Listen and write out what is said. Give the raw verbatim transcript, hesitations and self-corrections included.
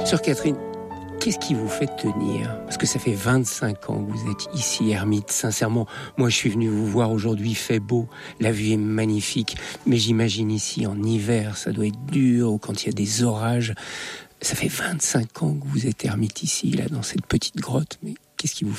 Sœur Catherine, qu'est-ce qui vous fait tenir ? Parce que ça fait vingt-cinq ans que vous êtes ici, ermite. Sincèrement, moi je suis venu vous voir aujourd'hui, il fait beau, la vue est magnifique. Mais j'imagine ici, en hiver, ça doit être dur, ou quand il y a des orages. Ça fait vingt-cinq ans que vous êtes ermite ici, là, dans cette petite grotte. Mais qu'est-ce qui vous